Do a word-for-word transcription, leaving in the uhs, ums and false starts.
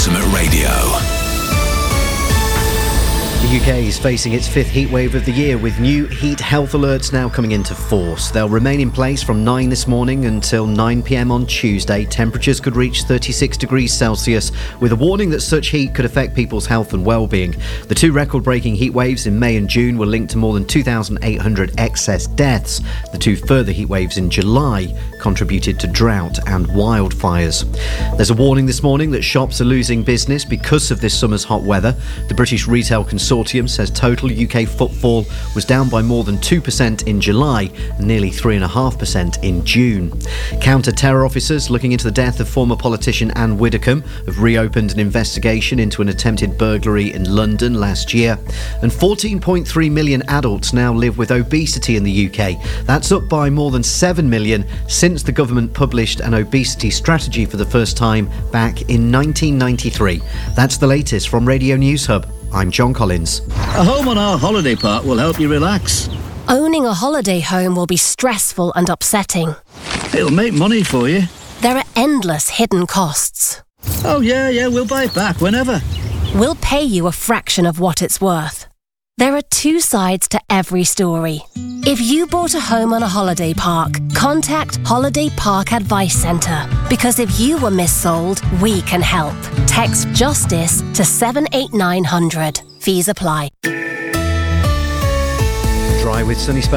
Ultimate Radio. The U K is facing its fifth heatwave of the year, with new heat health alerts now coming into force. They'll remain in place from nine this morning until nine p.m. on Tuesday. Temperatures could reach thirty-six degrees Celsius, with a warning that such heat could affect people's health and well-being. The two record-breaking heat waves in May and June were linked to more than two thousand eight hundred excess deaths. The two further heat waves in July contributed to drought and wildfires. There's a warning this morning that shops are losing business because of this summer's hot weather. The British Retail Consortium says total U K footfall was down by more than two percent in July and nearly three point five percent in June. Counter-terror officers looking into the death of former politician Anne Widdecombe have reopened an investigation into an attempted burglary in London last year. And fourteen point three million adults now live with obesity in the U K. That's up by more than seven million since the government published an obesity strategy for the first time back in nineteen ninety-three. That's the latest from Radio News Hub. I'm John Collins. A home on our holiday park will help you relax. Owning a holiday home will be stressful and upsetting. It'll make money for you. There are endless hidden costs. Oh yeah, yeah, we'll buy it back whenever. We'll pay you a fraction of what it's worth. There are two sides to every story. If you bought a home on a holiday park, contact Holiday Park Advice Centre, because if you were missold, we can help. Text JUSTICE to seven eight nine hundred. Fees apply. Dry with sunny spells.